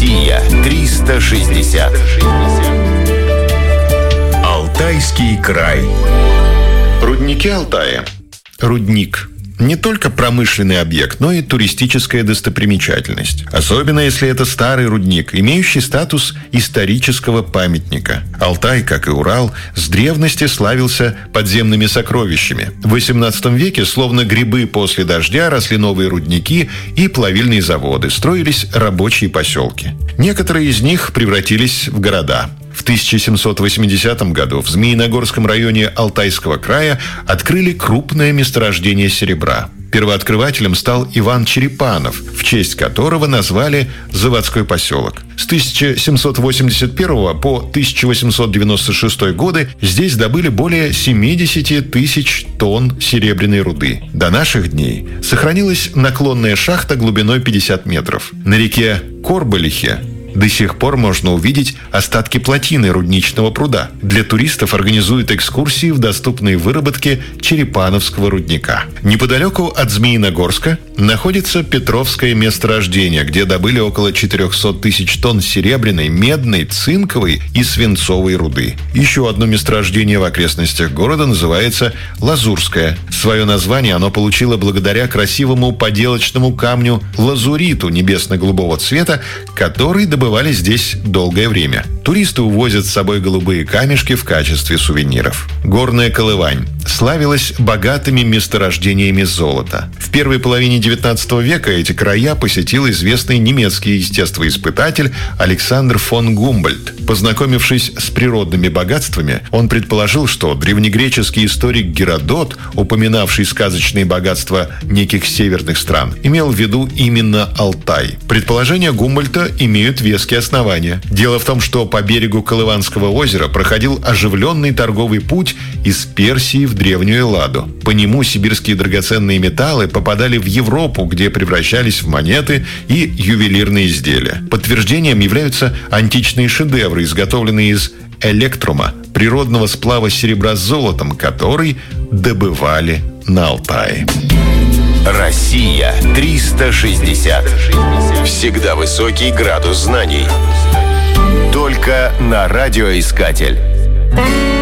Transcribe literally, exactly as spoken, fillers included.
Россия триста шестьдесят. Алтайский край. Рудники Алтая. Рудник – не только промышленный объект, но и туристическая достопримечательность. Особенно, если это старый рудник, имеющий статус исторического памятника. Алтай, как и Урал, с древности славился подземными сокровищами. В восемнадцатом веке, словно грибы после дождя, росли новые рудники и плавильные заводы, строились рабочие поселки. Некоторые из них превратились в города. В тысяча семьсот восьмидесятом году в Змеиногорском районе Алтайского края открыли крупное месторождение серебра. Первооткрывателем стал Иван Черепанов, в честь которого назвали заводской поселок. С тысяча семьсот восемьдесят первого по тысяча восемьсот девяносто шестой годы здесь добыли более семьдесят тысяч тонн серебряной руды. До наших дней сохранилась наклонная шахта глубиной пятьдесят метров. На реке Корбалихе до сих пор можно увидеть остатки плотины рудничного пруда. Для туристов организуют экскурсии в доступные выработки Черепановского рудника. Неподалеку от Змеиногорска находится Петровское месторождение, где добыли около четыреста тысяч тонн серебряной, медной, цинковой и свинцовой руды. Еще одно месторождение в окрестностях города называется Лазурское. Свое название оно получило благодаря красивому поделочному камню лазуриту небесно-голубого цвета, который добывали здесь долгое время. Туристы увозят с собой голубые камешки в качестве сувениров. Горная Колывань славилась богатыми месторождениями золота. В первой половине девятнадцатого века эти края посетил известный немецкий естествоиспытатель Александр фон Гумбольдт. Познакомившись с природными богатствами, он предположил, что древнегреческий историк Геродот, упоминавший сказочные богатства неких северных стран, имел в виду именно Алтай. Предположения Гумбольдта имеют веские основания. Дело в том, что по берегу Колыванского озера проходил оживленный торговый путь из Персии в Древнюю Элладу. По нему сибирские драгоценные металлы попадали в Европу, где превращались в монеты и ювелирные изделия. Подтверждением являются античные шедевры, изготовленные из электрума, природного сплава серебра с золотом, который добывали на Алтае. Россия триста шестьдесят. Всегда высокий градус знаний. Только на радиоискатель.